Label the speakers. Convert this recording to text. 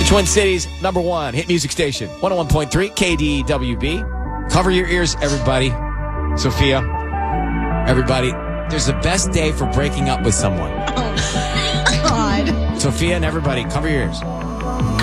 Speaker 1: Twin Cities, #1 hit music station, 101.3 KDWB. Cover your ears, everybody. Sophia, everybody. There's the best day for breaking up with someone.
Speaker 2: God.
Speaker 1: Sophia and everybody, cover your ears.